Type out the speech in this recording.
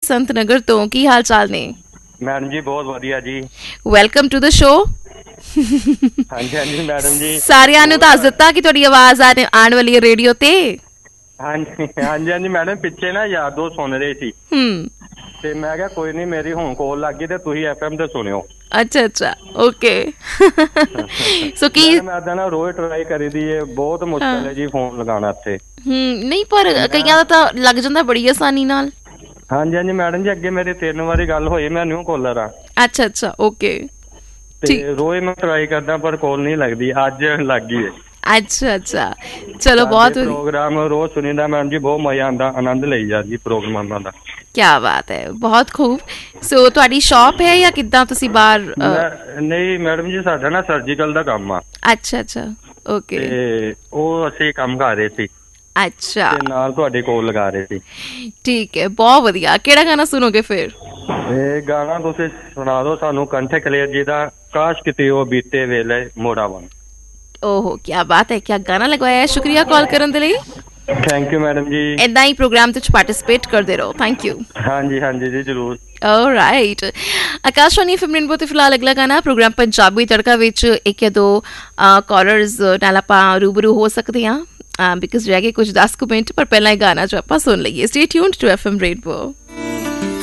संत नगर तो की हाल चाल ने? मैडम जी बहुत वधिया जी। Welcome to the show. हाँ जी मैडम जी। सारिਆਂ ਨੂੰ ਦੱਸ ਦਿੱਤਾ ਕਿ ਤੁਹਾਡੀ ਆਵਾਜ਼ ਆਉਣ ਵਾਲੀ ਹੈ ਰੇਡੀਓ ਤੇ। हाँ जी मैडम पिछे ना यार दो सुन रहे सी ते मैं क्या कोई नहीं मेरी हुण कॉल लग गई ते तुसीं FM ते सुनियो। अच्छा ओके। सो की मैं ना रोज ट्राई करी दी है, बहुत मुश्किल है जी फोन लगाना इत्थे। नहीं पर कईयां दा तां लग जांदा बड़ी आसानी नाल। हाँ जी मैडम जी अगे मेरी 3 वारी गल होई, मैं न्यू कॉलर हाँ। अच्छा ओके। रोज मैं ट्राई करदा पर कॉल नहीं लगदी, अज लग गई है। अच्छा चलो बहुत प्रोग्राम रोज सुनीदा मैडम जी, बहुत मजा आंदा, आनंद लई जा जी प्रोग्रामां दा। क्या बात है, बहुत खूब। सो तुहाडी शॉप है या किद्दां तुसीं बाहर? नहीं मैडम जी साडा ना सर्जिकल दा काम आ। अच्छा ओके। ते ਉਹ ਅਸੀਂ ਕੰਮ ਕਰ ਰਹੇ ਸੀ। अच्छा ਤੇ ਨਾਲ ਤੁਹਾਡੇ ਕੋਲ ਲਗਾ ਰਹੇ ਸੀ। ठीक है, बहुत ਵਧੀਆ। ਕਿਹੜਾ ਗਾਣਾ ਸੁਣੋਗੇ ਫਿਰ? ਇਹ ਗਾਣਾ ਤੁਸੀਂ ਸੁਣਾ ਦਿਓ ਸਾਨੂੰ ਕੰਠੇ ਕਲੇਰ ਜੀ ਦਾ, ਕਾਸ਼ ਕਿਤੇ ਉਹ ਬੀਤੇ ਵੇਲੇ ਮੋੜਾ ਵਨ। ओहो क्या बात है, क्या गाना लगवाया है। शुक्रिया कॉल करने के लिए। थैंक यू मैडम जी। इदा ही प्रोग्राम ते पार्टिसिपेट करते रहो। Thank you. हाँ जी जरूर। ऑलराइट, आकाशवाणी FM रेनबो ते फिलहाल अगला गाना प्रोग्राम पंजाबी तड़का विच एक या दो कॉलर्स नाल आपां रूबरू हो सकते हैं बिकॉज रह गए कुछ 10 मिनट, पर पहला गाना जो आपां सुन लईए। Stay tuned to FM rainbow.